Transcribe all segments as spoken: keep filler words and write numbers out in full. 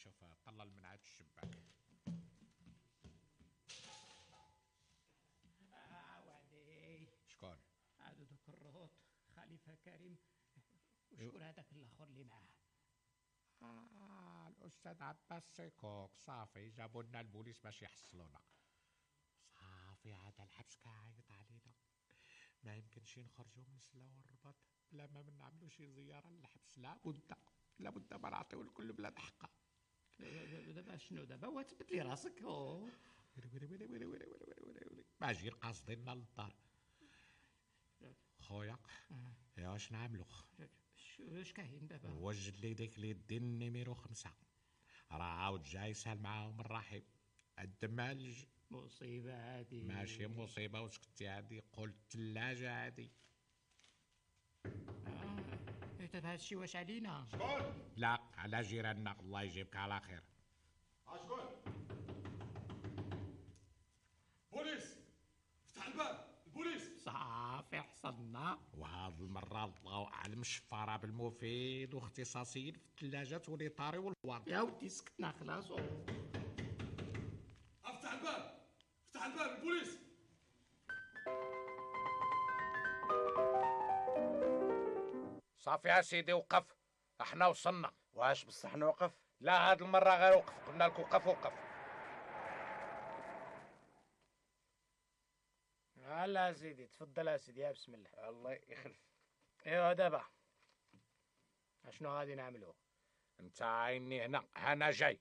شوف طلل من عاد الشباك. آه وعلي شكون؟ هادو دوك الروط خليفة كريم. وشكون هذاك الاخر اللي معاه؟ آه الأستاذ عباس سيكوك. صافي جابوا لنا البوليس باش يحصلونا. صافي عاد الحبس كيعيط علينا، ما يمكنش نخرجوا من سلا والرباط بلا ما نعملوا شي زيارة للحبس. لابد لابد ما نعطيو لكل بلاد حقها. دابا شنو دابا؟ وتبت لي راسك. ويلي ويلي ويلي ويلي ويلي ويلي ويلي ويلي باجيين قاصديننا للدار. خويا يا واش نعملو؟ اش كاين دابا؟ وجد لي ديك اليدين نيميرو خمسة، راه عاود جاي يسهل معاهم الرحيم. الدمالج مصيبة هادي. ماشي مصيبة وسكتي عادي، قلت الثلاجة عادي. اه دابا هادشي واش علينا؟ شكون؟ لا على جيراننا، الله يجيبك على خير. شكون؟ بوليس، افتح الباب، البوليس. صافي حصلنا. وهاد المرة الله أعلم الشفارة بالمفيد واختصاصيين في الثلاجات والإطاري والورد. يا ودي سكتنا خلاص. افتح الباب، افتح الباب، البوليس. صافي يا سيدي وقف، احنا وصلنا. واش بصح نوقف؟ لا هاد المرة غير وقف، قلنا لك وقف وقف. هلا سيدي تفضل يا سيدي. يا بسم الله. الله يخلف. ايوا دابا اشنو غادي نعملو؟ انت عيني هنا، انا جاي.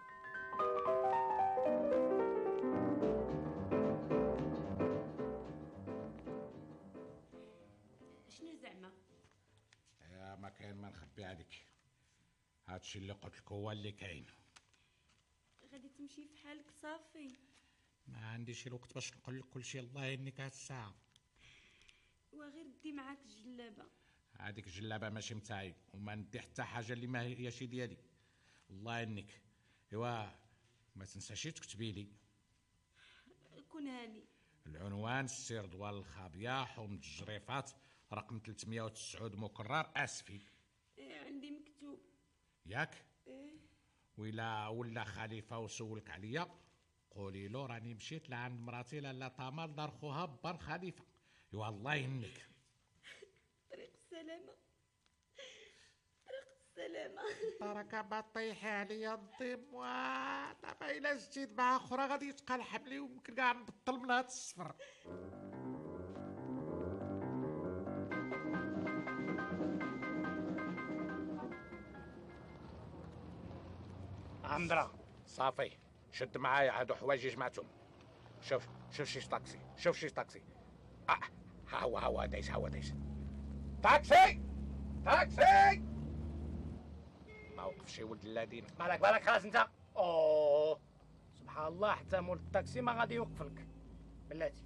شنو زعما؟ يا ما كاين ما نخبي عليك، هادشي اللي قلت لك هو اللي كاين. غادي تمشي في حالك صافي؟ ما عنديش الوقت باش نقول لك كل شيء، الله يهنيك هاد الساعه. وغير دي معاك الجلابه. هذيك الجلابه ماشي متاعي، وما ندي حتى حاجه اللي ما هياش ديالي، الله يهنيك. ايوا ما تنساش تكتبي لي. كون هاني. العنوان السير دوار الخابيه حوم الجريفات رقم ثلاثمية وتسعود مكرر اسفي. إيه عندي مكتوب. ياك؟ ايه. ولا ولا خليفه وسولك عليا قولي له راني مشيت لعند مراتي لاله طمال دار خوها بار خليفه. ايوا الله يهنيك. طريق السلامه، طريق السلامه. بركه ما طيحي عليا الضيم. دابا الا زدت مع اخرى غادي يتقال حملي ويمكن كاع نبطل من هاد السفر. عمدرا صافي شد معايا هادو حوايجي جمعتهم. شوف شوف شي طاكسي، شوف شي طاكسي. اه ها هو ها هو دايس، ها هو دايس. طاكسي طاكسي. ما وقفش ولد الذين. بالك بالك خلاص انت. اوه سبحان الله، حتى مول الطاكسي ما غادي يوقف لك بلاتي.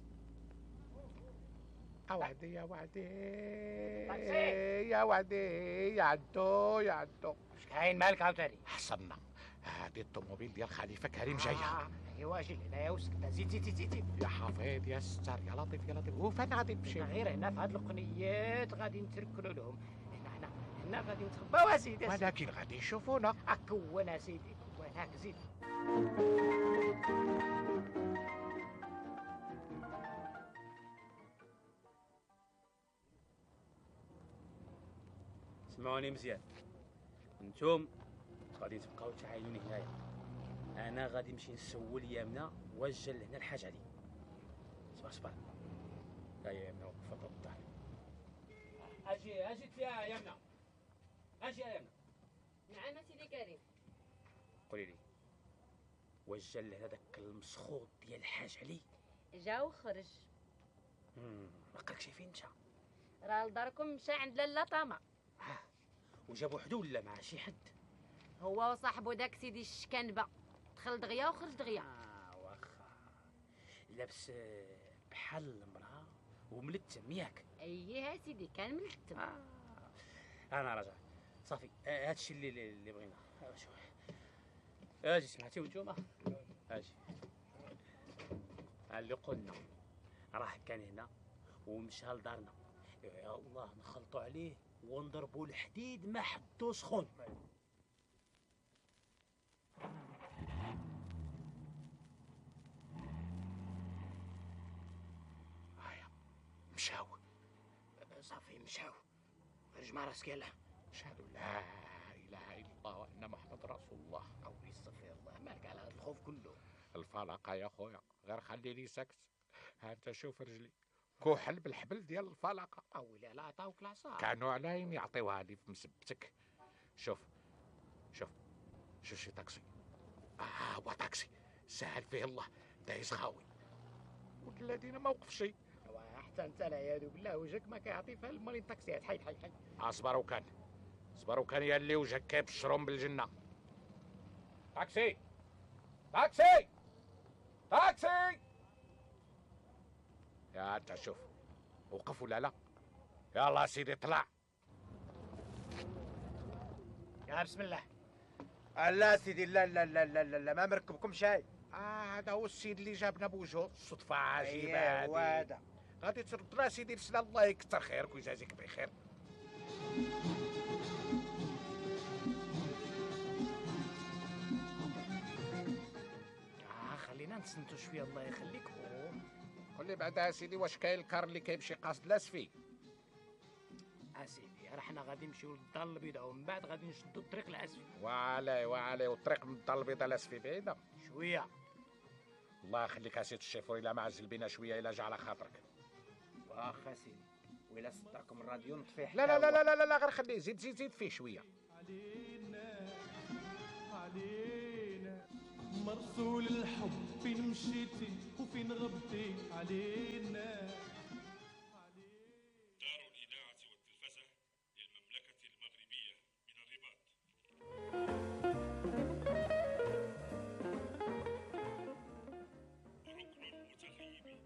يا وعدي يا وعدي طاكسي. يا وعدي يا عدو يا عدو. اش كاين مالك عاوتاني؟ حصلنا هادي الطوموبيل ديال خليفه كريم جايه. آه. ايوا اجي هنا يا وسكت. زيد زيد زيد زيد يا حفيظ يا ستار يا لطيف يا لطيف. وفين غادي نمشي؟ غير هنا في هاد القنيات غادي نتركلوا لهم. هنا هنا هنا غادي نتخباو اسيدي. ولكن غادي يشوفونا. كون اسيدي كون. هاك زيد. اسمعوني مزيان، انتم غادي تبقاو تعاينوني هنايا. انا غادي نمشي نسول يامنا واش جا لهنا الحاج علي. صبر صبر. ها يا يامنا وقف فوق الدار. اجي اجي فيها يامنا، اجي يا يامنا. نعم سيدي كريم. قولي لي واش جا لهنا داك المسخوط ديال الحاج علي؟ جا وخرج. امم ما قالكش فين مشى؟ راه لداركم مشى عند لاله طما. ها وجا وحدو ولا مع شي حد؟ هو وصاحبو داك سيدي الشكنبه، دخل دغيا وخرج دغيا. اه واخا لابس بحال المراه وملتم ياك؟ اييه سيدي كان ملتم. آه. انا راجع صافي. آه هادشي اللي اللي بغينا. آه شوف اجي سمعتيو نتوما؟ اجي اللي قلنا راه كان هنا ومشى لدارنا. يا الله نخلطوا عليه ونضربوا الحديد ما حدو سخون. صافي مشاو. خرج مع راسك يلا. أشهد أن لا إله إلا الله وأن محمد رسول الله. أولي استغفر الله، مالك على هذا الخوف كله؟ الفلقة يا خويا، غير خليني ساكت. ها انت شوف رجلي كحل بالحبل ديال الفلقة. أولي لا عطاوك العصا. كانوا عليهم يعطيوها لي في مسبتك. شوف شوف شوف شي طاكسي. اه هو طاكسي سهل فيه الله، دايز خاوي والذين ما وقف شي. حتى انت العياذ بالله وجهك ما كيعطي فيها المريض طاكسيات. حي حي حي. اصبر وكان اصبر وكان يا اللي وجهك كيبشرهم بالجنة. طاكسي طاكسي طاكسي. يا انت شوف وقف ولا لا؟ يلا سيدي طلع. يا بسم الله. لا سيدي لا لا لا لا لا, لا ما مركبكم شاي. اه هذا هو السيد اللي جابنا بوجهه، صدفة عجيبة. ايه هو هذا. غادي تردنا سيدي بسنا، الله يكثر خيرك ويجازيك بخير. اه خلينا نتسنتو شويه الله يخليك. قول لي بعدا سيدي واش كاين الكار اللي كيمشي قاصد لاسفي؟ اسيدي راه حنا غادي نمشيو للدار البيضاء ومن بعد غادي نشدو الطريق الاسفل. وعلي وعلي والطريق من الدار البيضاء لاسفي بعيدة شويه. الله يخليك اسيد الشيفور، الا ما عزل بينا شويه الا جا على خاطرك. واخا سيدي وإلا صدعكم الراديو نطفيه. لا لا لا لا لا لا غير خليه، زيد زيد زيد فيه شويه. علينا علينا مرسول الحب، فين مشيتي وفين غبتي علينا. دار الإذاعة والتلفزة للمملكة المغربية من الرباط. ركن المتغيبين.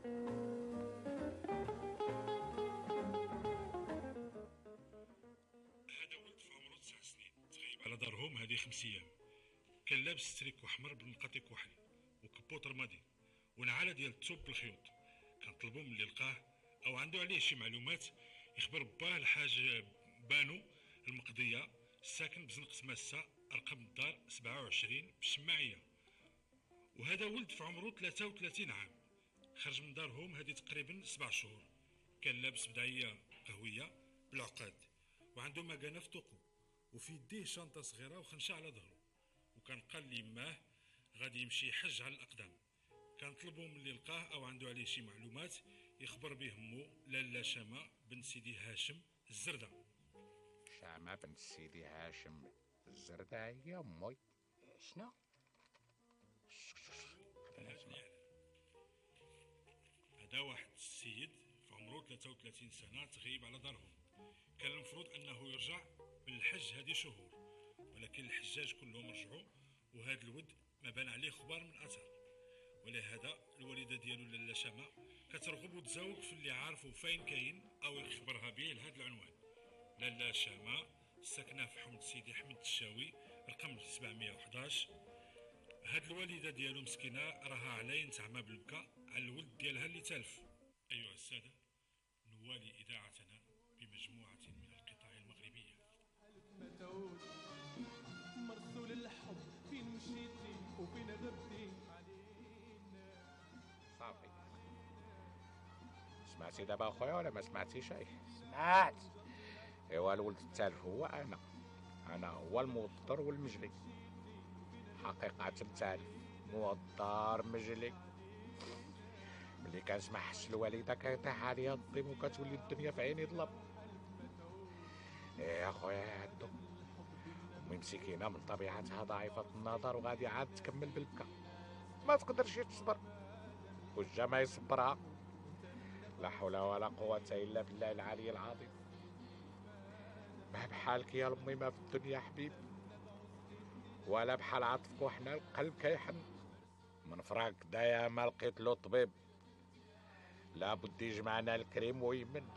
هذا ولد في عمره تسع سنين تغيب على دارهم هذه خمس أيام. كان لابس ستريك أحمر بنقاط كحل وكبوط رمادي ونعالة ديال الثوب بالخيوط. كنطلبو من اللي لقاه او عنده عليه شي معلومات يخبر باه الحاج بانو المقضيه الساكن بزنقة ماسة ارقام الدار سبعة وعشرين بالشماعيه. وهذا ولد في عمره ثلاثة وثلاثين عام، خرج من دارهم هذه تقريبا سبع شهور. كان لابس بدعيه قهويه بالعقاد وعنده مكانه في طوقو وفي يديه شنطه صغيره وخنشه على ظهره. وكان قال لي ماه غادي يمشي يحج على الاقدام. كان طلبوا من اللي لقاه او عنده عليه شي معلومات يخبر به مو لاله شامه بن سيدي هاشم الزرده. شامه بن سيدي هاشم الزرده هي امي؟ شنو؟ هذا واحد السيد في عمره ثلاثة وثلاثين سنه تغيب على دارهم. كان المفروض انه يرجع من الحج هذه شهور، ولكن الحجاج كلهم رجعوا وهذا الود ما بان عليه خبار من اثر. ولهذا الوالده ديالو لاله شامه كترغب وتزوج في اللي عارفه فين كاين او يخبرها به لهذا العنوان. لاله شامه ساكنه في حمد سيدي احمد الشاوي رقم سبعمية وحداش. هاد الوالده ديالو مسكينه راها علاين تعمى بالبكاء على الولد ديالها اللي تالف. ايها الساده، نوالي اذاعتنا بمجموعه من القطع المغربيه. مرسول الحب، فين مشيتي وفين غبتي علينا. صافي سمعتي دابا اخويا ولا ما سمعتي شيء؟ سمعت. ايوا الولد التالف هو انا انا هو الموضر والمجلي. حقيقة التالف موضر مجلي. ملي كنسمع حس الوالده كيطيح عليا الضيم وكتولي الدنيا في عيني ظلام. ايه اخويا هادو امي مسكينه من طبيعتها ضعيفه النظر وغادي عاد تكمل بالبكاء، ما تقدرش تصبر وجا ما يصبرها. لا حول ولا قوه الا بالله العلي العظيم. ما بحالك يا امي ما في الدنيا حبيب، ولا بحال عطفك وحنا القلب كيحن. من فراق دايا ما لقيت له طبيب، لابد يجمعنا الكريم ويمن.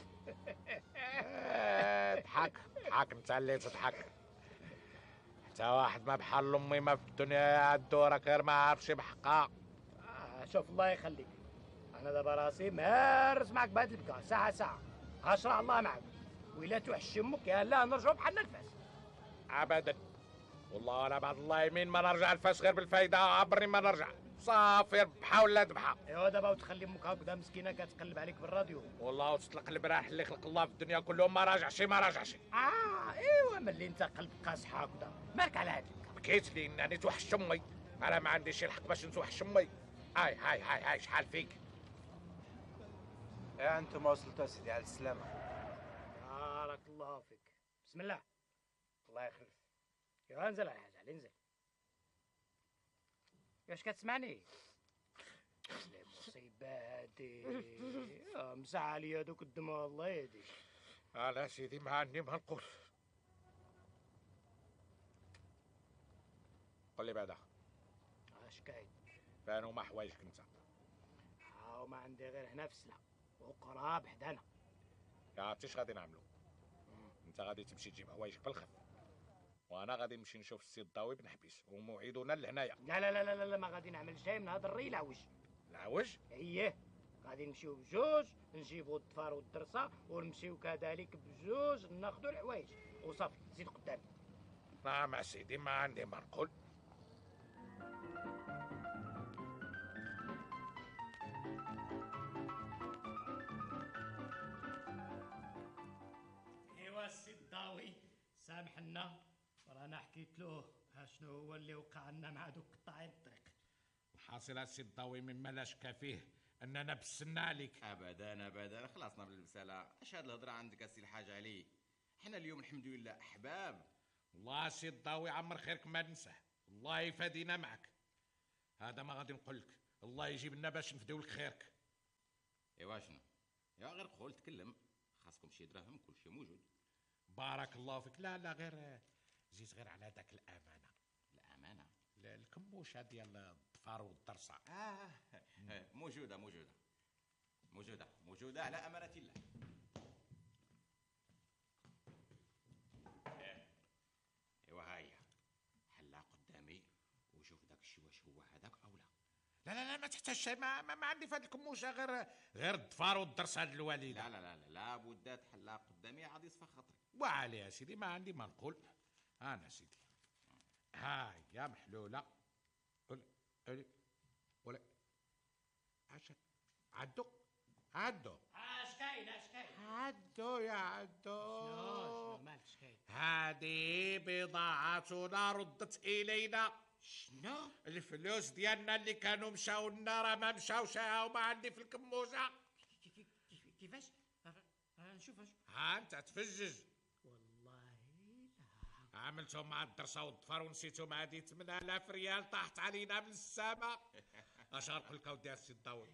اضحك اضحك انت اللي تضحك. حتى واحد ما بحال امي ما في الدنيا عالدورة غير ما عارفش بحقها. آه شوف الله يخليك، انا دابا راسي مهرس معك بهاد البكا ساعه ساعه. غاشرع الله معك، وإلا توحش امك يا لا نرجعوا بحالنا الفاس. ابدا والله انا بعد الله يمين ما نرجع الفاس غير بالفايده، عبرني ما نرجع. صافي ربحه ولا ذبحه. ايوا دابا وتخلي امك هكذا مسكينه كتقلب عليك بالراديو. والله وتطلق البراح اللي خلق الله في الدنيا كلهم ما راجعش ما راجعش. اه ايوا ملي انت قلبك قاصح هكذا مالك على هاديك. بكيت لي انني توحش امي، انا ما عنديش الحق باش نتوحش امي. هاي هاي هاي هاي شحال فيك؟ يا انتم وصلتوا سيدي على السلامه. بارك الله فيك. بسم الله. الله يخلف. يا انزل على حاجه انزل. واش كتسمعني؟ المصيبه هادي. آه، مسح عليا دوك الدموع الله يهديك. انا سيدي ما عندي ما نقول. قل لي بعدا اش كاين؟ فانو ما حوايجك انت؟ هاو ما عندي غير هنا في السلا وقراب حدانا. يا عرفتي اش غادي نعملو؟ انت غادي تمشي تجيب حوايجك بالخف، وانا غادي نمشي نشوف السي الضاوي بن حبيس وموعدنا لهنايا. لا لا لا لا لا ما غادي نعمل شيء من هذا الري العوج. العوج؟ اييه غادي نمشيو بجوج نجيبو الضفار والدرسه ونمشيو كذلك بجوج ناخدو الحوايج وصافي زيد قدامي. نعم سيدي ما عندي ما نقول. ايوا السي الضاوي سامحنا، رانا حكيت له اشنو هو اللي وقع لنا مع دوك قطاعين الطريق. الحاصل السي الضاوي مما لا شك فيه اننا بسنا عليك. ابدا ابدا خلصنا من المساله. اش هاد الهضره عندك السي الحاج علي؟ حنا اليوم الحمد لله احباب. والله سي الضاوي عمر خيرك ما ننساه، الله يفادينا معك. هذا ما غادي نقول لك، الله يجيب لنا باش نفديو لك خيرك. ايوا شنو؟ يا غير قول تكلم، خاصكم شي دراهم كل شيء موجود. بارك الله فيك. لا لا غير زيد غير على ذاك الامانه. الامانه؟ الكموشه ديال الضفار والدرسه. اه موجوده موجوده موجوده موجوده على امانه الله. ايوا هاهي حلا قدامي وشوف داك الشيء واش هو هذاك او لا. لا لا لا ما تحتاج شيء، ما, ما, ما عندي في هاد الكموشه غير غير الضفار والدرسه هاد الوالده. لا لا لا لا لابد تحلها قدامي عاد يصفى خاطري. وعلي يا سيدي ما عندي ما نقول. انا سيدي هاي يا محلوله ولا ولا ولا عشان عدو عدو اش كاين اش كاين؟ عدو يا عدو. شنو شنو مالك اش كاين؟ هذه بضاعتنا ردت الينا. شنو؟ الفلوس ديالنا اللي كانوا مشاو لنا راه ما مشاوش، هما عندي في الكموشه. كيفاش؟ نشوف نشوف. ها انت تفجج. والله لا عملتهم مع الدرسه والضفار ونسيتهم هذه ثمانية آلاف ريال طاحت علينا من السماء. اش غنقول لك اودي السي الضاوي؟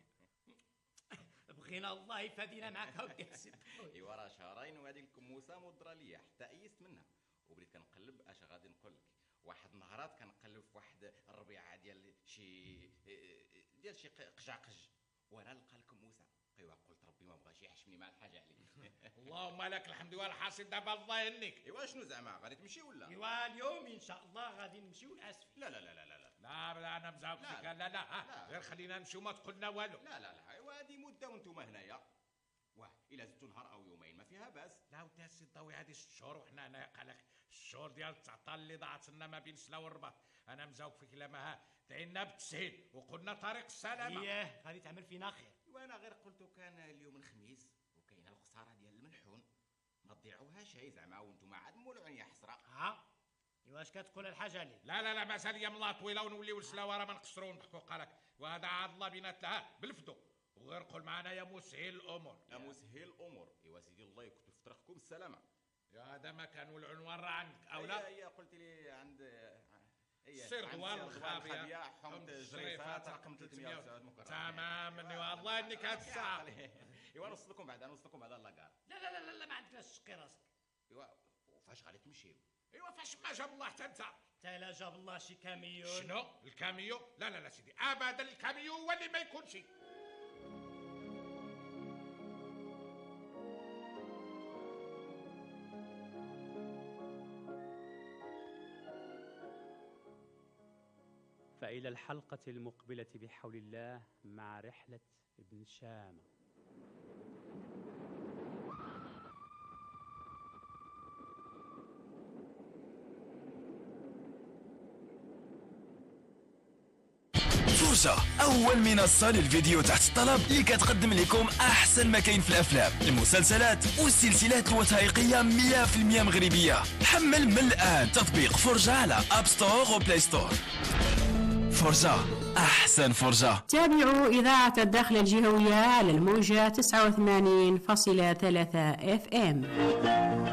بغينا الله يفادينا معاك اودي السي الضاوي. ايوا راه شهرين وهذه الكموسه مضره ليا حتى ايست منها، وبديت كنقلب. اش غادي نقول لك؟ واحد النهارات كنقلب في واحد الربيعه ديال شي ديال شي قجعقج وانا نلقى الكموسه. ايوا قلت ربي ما بغاش يحشمني مع الحاجه عليك. اللهم لك الحمد والحاصل دابا الله يهنيك. ايوا شنو زعما غادي تمشي ولا؟ ايوا اليوم ان شاء الله غادي نمشيو لاسفل. لا لا لا لا لا لا لا انا مزاوق فيك. لا لا, لا. غير خلينا نمشيو ما تقولنا والو. لا لا لا ايوا هذه مده وانتم هنايا. واه الا زدتوا نهار او يومين ما فيها باس. لا ودي السي الضاوي هذه ست شهور وحنا هنايا قالك الشهور ديال التعطال اللي ضاعت لنا ما بين سلا والرباط. انا مزاوق فيك لما ها دعينا بالتسهيل وقلنا طريق السلامه. اييه غادي تعمل فينا خير. وانا غير قلت كان اليوم الخميس وكاينه الخساره ديال الملحون ما تضيعوهاش هي زعما وانتم عاد مولعين يا حسره. ها ايوا اش كتقول الحاجه لي؟ لا لا لا مازال ايام الله طويله ونوليو لسلاوه راه ما نقصروا ونضحكوا قالك. وهذا عاد الله بينات لها بالفدو. وغير قول معنا يا مسهل الامور. يا مسهل الامور. ايوا سيدي الله يكتب في طريقكم السلامه. يا هذا مكان والعنوان راه عندك او لا؟ هي قلت لي عند سير دوار الخابيه حومه الجريفات رقم ثلاثمية وتسعة مكرر. تمام والله انك هاد الساعه. ايوا نوصلكم بعدا نوصلكم بعدا لاكار. لا لا لا لا ما عندكش تشقي راسك. ايوا وفاش غادي تمشيو؟ ايوا فاش ما جاب الله حتى انت. حتى لا جاب الله شي كاميون. شنو الكاميو؟ لا لا لا سيدي ابدا الكاميو هو اللي ما يكونش. فإلى الحلقة المقبلة بحول الله مع رحلة ابن شامة. فرجة، أول منصة للفيديو تحت الطلب اللي كتقدم لكم أحسن ما كاين في الأفلام، المسلسلات والسلسلات الوثائقية مية بالمية مغربية. حمل من الآن تطبيق فرجة على أب ستور وبلاي ستور. فرجة، أحسن فرجة. تابعوا إذاعة الداخل الجهوية على الموجة تسعة وثمانين فاصلة ثلاثة اف ام.